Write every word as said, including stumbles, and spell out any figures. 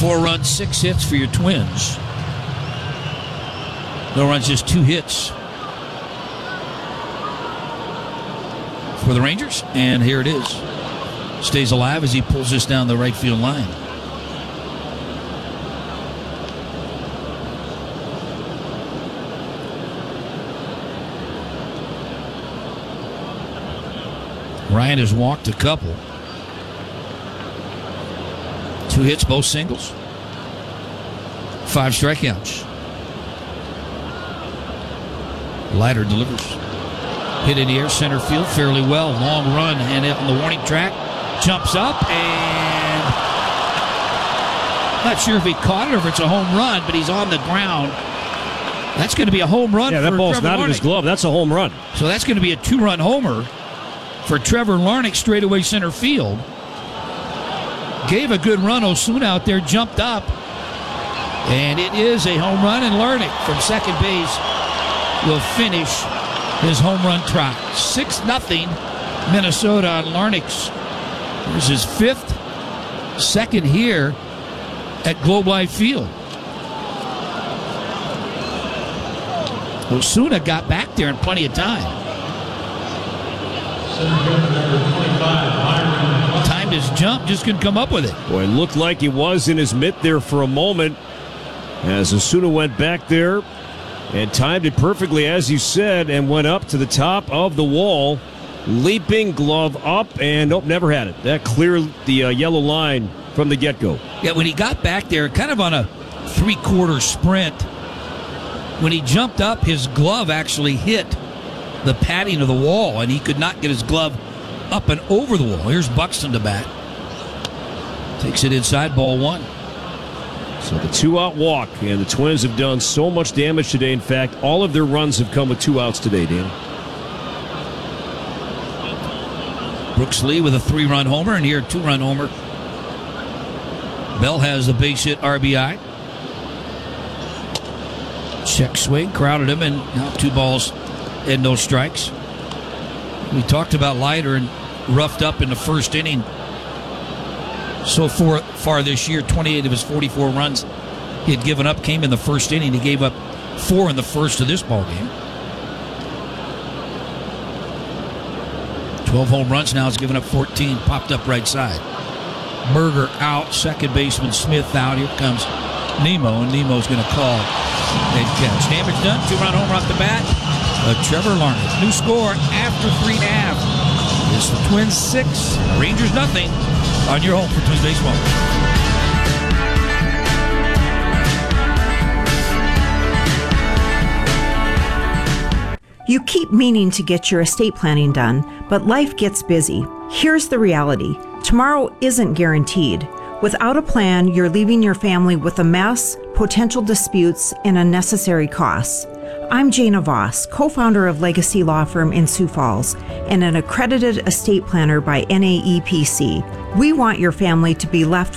Four runs, six hits for your Twins. No runs, just two hits for the Rangers. And here it is. Stays alive as he pulls this down the right field line. Ryan has walked a couple. Two hits, both singles. Five strikeouts. Leiter delivers. Hit in the air, center field, fairly well. Long run, and on the warning track, jumps up, and not sure if he caught it or if it's a home run, but he's on the ground. That's going to be a home run. Yeah, that for ball's Trevor not Larnach. in his glove. That's a home run. So that's going to be a two-run homer for Trevor Larnach, straightaway center field. Gave a good run. Osuna out there jumped up, and it is a home run, and Larnach from second base will finish his home run trot. six nothing Minnesota on Larnach's. Here's his fifth, second here at Globe Life Field. Osuna got back there in plenty of time. Timed his jump, just couldn't come up with it. Boy, it looked like he was in his mitt there for a moment as Osuna went back there and timed it perfectly, as you said, and went up to the top of the wall, leaping, glove up, and nope, never had it. That cleared the uh, yellow line from the get-go. Yeah, when he got back there, kind of on a three-quarter sprint, when he jumped up, his glove actually hit the padding of the wall, and he could not get his glove up and over the wall. Here's Buxton to bat. Takes it inside, ball one. So the two-out walk, and the Twins have done so much damage today. In fact, all of their runs have come with two outs today, Dan. Brooks Lee with a three-run homer, and here a two-run homer. Bell has the base hit R B I. Check swing, crowded him, and now two balls and no strikes. We talked about Leiter and roughed up in the first inning. So far, far this year, twenty-eight of his forty-four runs he had given up came in the first inning. He gave up four in the first of this ball game. twelve home runs now. He's given up fourteen. Popped up right side. Berger out. Second baseman Smith out. Here comes Nemo, and Nemo's going to call and catch. Damage done. Two-run homer off the bat. Uh, Trevor Larnach. New score after three and a half. It's the Twins six, Rangers nothing on your home for Twins baseball. You keep meaning to get your estate planning done, but life gets busy. Here's the reality. Tomorrow isn't guaranteed. Without a plan, you're leaving your family with a mess, potential disputes, and unnecessary costs. I'm Jana Voss, co-founder of Legacy Law Firm in Sioux Falls and an accredited estate planner by N A E P C. We want your family to be left